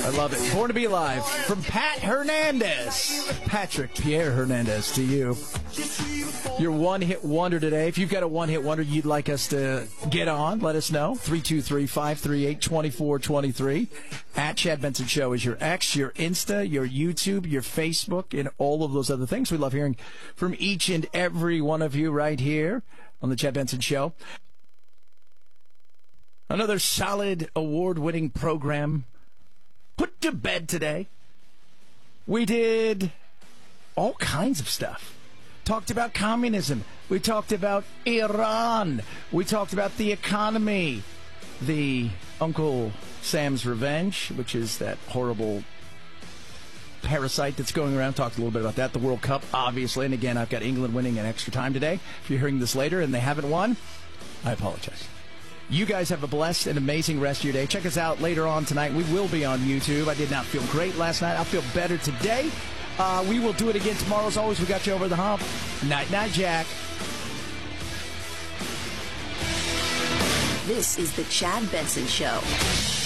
I love it. Born to be Alive from Pat Hernandez. Patrick Pierre Hernandez to you. Your one-hit wonder today. If you've got a one-hit wonder you'd like us to get on, let us know. 323-538-2423. At Chad Benson Show is your X, your Insta, your YouTube, your Facebook, and all of those other things. We love hearing from each and every one of you right here on the Chad Benson Show. Another solid award-winning program put to bed today. We did all kinds of stuff. Talked about communism. We talked about Iran. We talked about the economy. The Uncle Sam's Revenge, which is that horrible parasite that's going around. Talked a little bit about that. The World Cup, obviously. And again, I've got England winning in extra time today. If you're hearing this later and they haven't won, I apologize. You guys have a blessed and amazing rest of your day. Check us out later on tonight. We will be on YouTube. I did not feel great last night. I'll feel better today. We will do it again tomorrow. As always, we got you over the hump. Night-night, Jack. This is the Chad Benson Show.